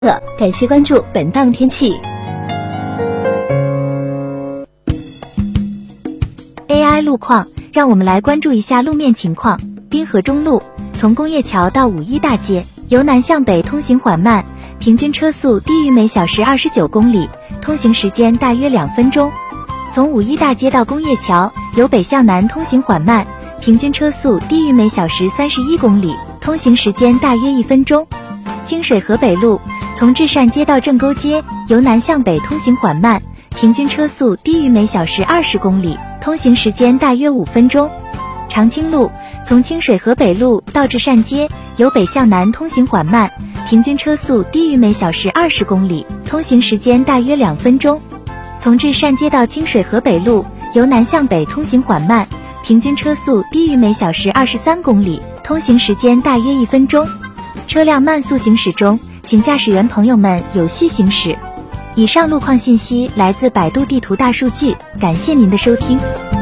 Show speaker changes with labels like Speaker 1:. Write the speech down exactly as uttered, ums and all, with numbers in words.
Speaker 1: 感谢关注本档天气。
Speaker 2: A I 路况，让我们来关注一下路面情况。滨河中路从工业桥到五一大街，由南向北通行缓慢，平均车速低于每小时二十九公里，通行时间大约两分钟。从五一大街到工业桥，由北向南通行缓慢，平均车速低于每小时三十一公里，通行时间大约一分钟。清水河北路从至善街到正沟街，由南向北通行缓慢，平均车速低于每小时二十公里，通行时间大约五分钟。长青路从清水河北路到至善街，由北向南通行缓慢，平均车速低于每小时二十公里，通行时间大约两分钟。从至善街到清水河北路，由南向北通行缓慢，平均车速低于每小时二十三公里，通行时间大约一分钟。车辆慢速行驶中，请驾驶员朋友们有序行驶。以上路况信息来自百度地图大数据，感谢您的收听。